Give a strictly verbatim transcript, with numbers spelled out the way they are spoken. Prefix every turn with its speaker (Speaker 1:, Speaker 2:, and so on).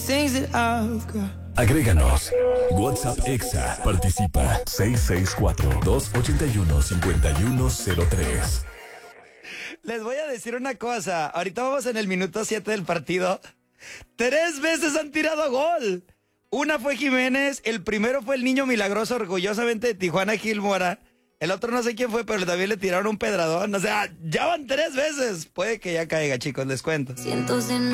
Speaker 1: Agréganos. WhatsApp Exa. Participa. seis seis cuatro, dos ocho uno, cinco uno cero tres.
Speaker 2: Les voy a decir una cosa. Ahorita vamos en el minuto siete del partido. Tres veces han tirado gol. Una fue Jiménez, el primero fue el Niño Milagroso, orgullosamente de Tijuana, Gil Mora. El otro no sé quién fue, pero también le tiraron un pedradón. O sea, ya van tres veces. Puede que ya caiga, chicos, les cuento.
Speaker 3: Cientos de